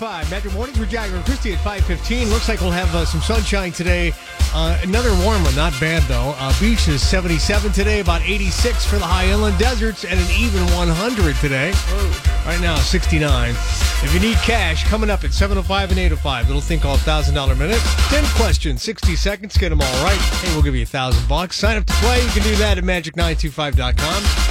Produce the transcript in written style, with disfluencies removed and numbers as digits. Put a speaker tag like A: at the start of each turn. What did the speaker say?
A: Metro Mornings with Jagger and Christy at 5:15. Looks like we'll have some sunshine today. Another warm one, not bad though. Beach is 77 today, about 86 for the high inland deserts, and an even 100 today. Right now, 69. If you need cash, coming up at 7:05 and 8:05. Little thing called $1,000 minute. 10 questions, 60 seconds, get them all right. Hey, we'll give you $1,000. Sign up to play. You can do that at magic925.com.